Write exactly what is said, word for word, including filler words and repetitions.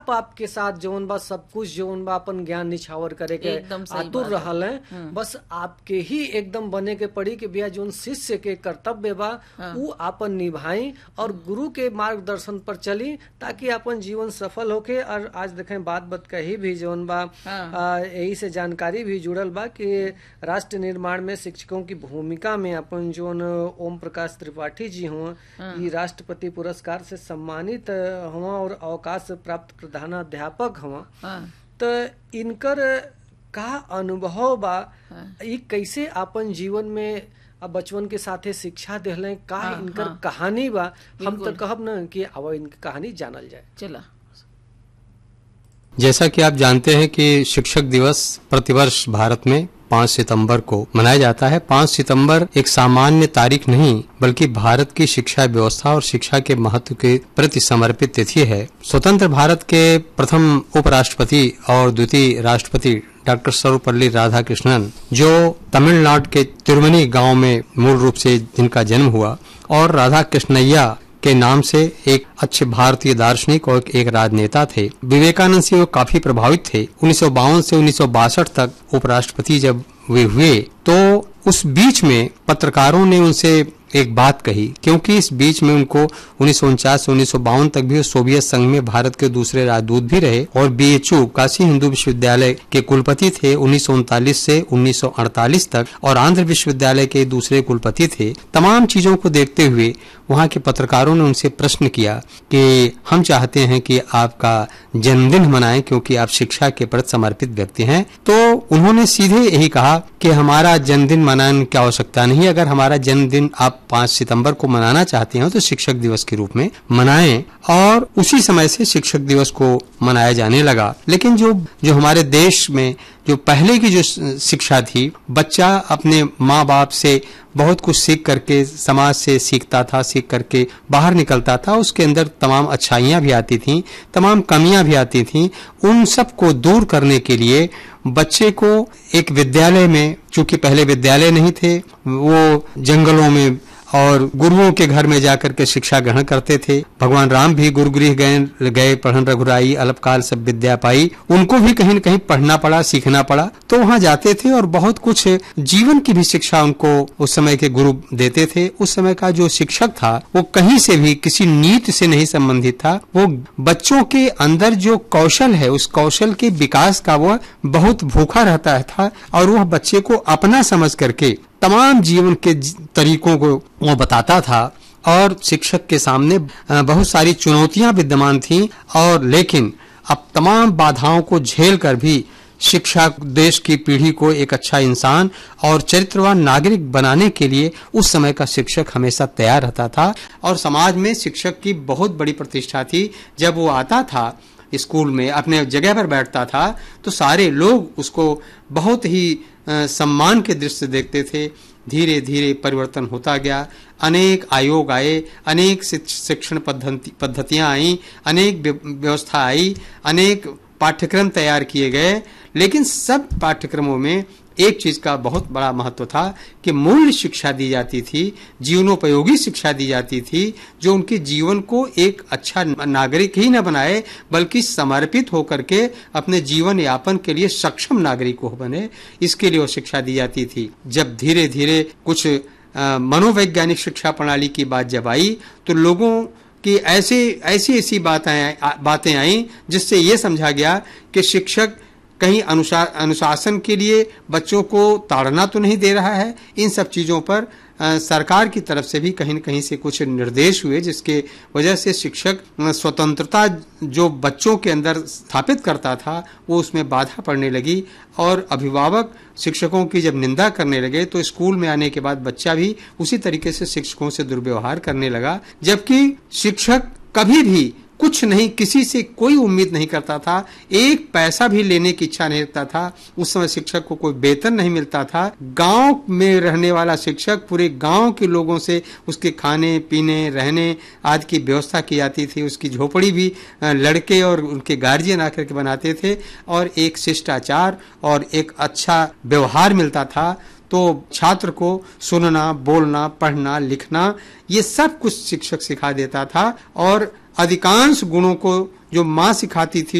आपके साथ जौन बा सब कुछ जौन बा अपन ज्ञान निछावर करे के आतुर रहल है, बस आपके ही एकदम बने के पड़ी कि भैया जौन शिष्य के कर्तव्य बा वो आपन निभाई और गुरु के मार्गदर्शन पर चली ताकि अपन जीवन सफल होके। और आज देखें बात बात कही भी जौन बा यही से जानकारी भी जुड़ल बा कि राष्ट्र निर्माण में शिक्षकों की भूमिका में अपन जौन ओम प्रकाश त्रिपाठी जी हुआ ये राष्ट्रपति पुरस्कार से सम्मानित हुआ और अवकाश प्राप्त प्रधानाध्यापक हुआ। तो इनकर का अनुभव बा ये कैसे अपन जीवन में अब बचपन के साथे शिक्षा दिले का हाँ, इनकर हाँ, कहानी बा हम तो कहब न कि अब इनकी कहानी जानल जाए। चला, जैसा कि आप जानते हैं कि शिक्षक दिवस प्रतिवर्ष भारत में पाँच सितंबर को मनाया जाता है। पाँच सितंबर एक सामान्य तारीख नहीं बल्कि भारत की शिक्षा व्यवस्था और शिक्षा के महत्व के प्रति समर्पित तिथि है। स्वतंत्र भारत के प्रथम उपराष्ट्रपति और द्वितीय राष्ट्रपति डॉक्टर सर्वपल्ली राधाकृष्णन जो तमिलनाडु के तिरुमनी गांव में मूल रूप से जिनका जन्म हुआ और राधा कृष्णैया के नाम से एक अच्छे भारतीय दार्शनिक और एक राजनेता थे। विवेकानंद से वो काफी प्रभावित थे। उन्नीस सौ बावन से उन्नीस सौ बासठ तक उपराष्ट्रपति जब वे हुए तो उस बीच में पत्रकारों ने उनसे एक बात कही, क्योंकि इस बीच में उनको उन्नीस सौ उनचास से उन्नीस सौ बावन तक भी सोवियत संघ में भारत के दूसरे राजदूत भी रहे और B H U Kashi Hindu विश्वविद्यालय के कुलपति थे उन्नीस सौ उनतालीस से उन्नीस सौ अड़तालीस तक और आंध्र विश्वविद्यालय के दूसरे कुलपति थे। तमाम चीजों को देखते हुए वहाँ के पत्रकारों ने उनसे प्रश्न किया कि हम चाहते हैं कि आपका जन्मदिन मनाएं क्योंकि आप शिक्षा के प्रति समर्पित व्यक्ति हैं। तो उन्होंने सीधे यही कहा कि हमारा जन्मदिन मनाने की आवश्यकता नहीं, अगर हमारा जन्मदिन आप पाँच सितंबर को मनाना चाहते हैं तो शिक्षक दिवस के रूप में मनाएं। और उसी समय से शिक्षक दिवस को मनाया जाने लगा। लेकिन जो जो हमारे देश में जो पहले की जो शिक्षा थी, बच्चा अपने माँ बाप से बहुत कुछ सीख करके समाज से सीखता था, सीख करके बाहर निकलता था, उसके अंदर तमाम अच्छाइयाँ भी आती थीं, तमाम कमियां भी आती थीं। उन सब को दूर करने के लिए बच्चे को एक विद्यालय में, चूंकि पहले विद्यालय नहीं थे, वो जंगलों में और गुरुओं के घर में जाकर के शिक्षा ग्रहण करते थे। भगवान राम भी गुरुगृह गए गए पढ़न रघुराई अल्पकाल सब विद्या पाई, उनको भी कहीं न कहीं पढ़ना पड़ा, सीखना पड़ा। तो वहाँ जाते थे और बहुत कुछ जीवन की भी शिक्षा उनको उस समय के गुरु देते थे। उस समय का जो शिक्षक था वो कहीं से भी किसी नीति से नहीं संबंधित था, वो बच्चों के अंदर जो कौशल है उस कौशल के विकास का वह बहुत भूखा रहता था और वह बच्चे को अपना समझ करके तमाम जीवन के तरीकों को वो बताता था। और शिक्षक के सामने बहुत सारी चुनौतियां विद्यमान थीं और लेकिन अब तमाम बाधाओं को झेल कर भी शिक्षा देश की पीढ़ी को एक अच्छा इंसान और चरित्रवान नागरिक बनाने के लिए उस समय का शिक्षक हमेशा तैयार रहता था। और समाज में शिक्षक की बहुत बड़ी प्रतिष्ठा थी। जब वो आता था स्कूल में, अपने जगह पर बैठता था तो सारे लोग उसको बहुत ही सम्मान के दृष्टि से देखते थे। धीरे धीरे परिवर्तन होता गया, अनेक आयोग आए, अनेक शिक्षण पद्धति पद्धतियां आई, अनेक व्यवस्था आई, अनेक पाठ्यक्रम तैयार किए गए। लेकिन सब पाठ्यक्रमों में एक चीज का बहुत बड़ा महत्व था कि मूल्य शिक्षा दी जाती थी, जीवनोपयोगी शिक्षा दी जाती थी, जो उनके जीवन को एक अच्छा नागरिक ही न बनाए बल्कि समर्पित होकर के अपने जीवन यापन के लिए सक्षम नागरिक हो बने, इसके लिए वो शिक्षा दी जाती थी। जब धीरे धीरे कुछ मनोवैज्ञानिक शिक्षा प्रणाली की बात जब आई तो लोगों कि ऐसे ऐसी ऐसी बातें बातें आई जिससे ये समझा गया कि शिक्षक कहीं अनुशा, अनुशासन के लिए बच्चों को ताड़ना तो नहीं दे रहा है। इन सब चीजों पर आ, सरकार की तरफ से भी कहीं न कहीं से कुछ निर्देश हुए जिसके वजह से शिक्षक स्वतंत्रता जो बच्चों के अंदर स्थापित करता था वो उसमें बाधा पड़ने लगी। और अभिभावक शिक्षकों की जब निंदा करने लगे तो स्कूल में आने के बाद बच्चा भी उसी तरीके से शिक्षकों से दुर्व्यवहार करने लगा। जबकि शिक्षक कभी भी कुछ नहीं, किसी से कोई उम्मीद नहीं करता था, एक पैसा भी लेने की इच्छा नहीं रखता था। उस समय शिक्षक को कोई वेतन नहीं मिलता था। गांव में रहने वाला शिक्षक पूरे गांव के लोगों से उसके खाने पीने रहने आदि की व्यवस्था की जाती थी। उसकी झोपड़ी भी लड़के और उनके गार्जियन आकर के बनाते थे और एक शिष्टाचार और एक अच्छा व्यवहार मिलता था। तो छात्र को सुनना, बोलना, पढ़ना, लिखना ये सब कुछ शिक्षक सिखा देता था। और अधिकांश गुणों को जो माँ सिखाती थी,